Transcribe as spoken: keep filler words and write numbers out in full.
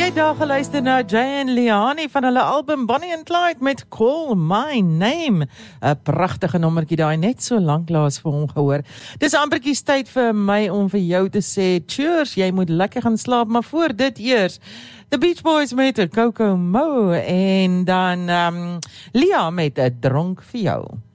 Jy het daar geluister na Jay en Liani van hulle album Bonnie and Clyde met Call My Name. 'n Pragtige nommertjie daai, net so lank laas vir hom gehoor. Dis ampertjies tyd vir my om vir jou te sê, cheers, jy moet lekker gaan slaap, maar voor dit eers The Beach Boys met 'n Coco Mo en dan um, Lia met 'n Dronk vir jou.